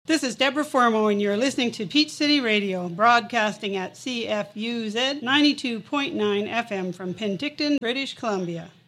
This is Deborah Formo, and you're listening to Peach City Radio, broadcasting at CFUZ 92.9 FM from Penticton, British Columbia.